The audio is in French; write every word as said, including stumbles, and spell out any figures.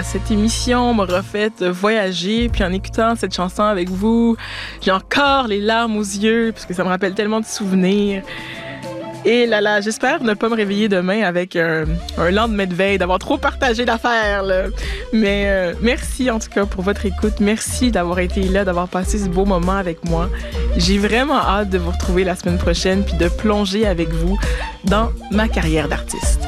cette émission m'a refait voyager. Puis en écoutant cette chanson avec vous, j'ai encore les larmes aux yeux parce que ça me rappelle tellement de souvenirs. Et là là, j'espère ne pas me réveiller demain avec un, un lendemain de veille, d'avoir trop partagé l'affaire, là. Mais euh, merci en tout cas pour votre écoute. Merci d'avoir été là, d'avoir passé ce beau moment avec moi. J'ai vraiment hâte de vous retrouver la semaine prochaine puis de plonger avec vous dans ma carrière d'artiste.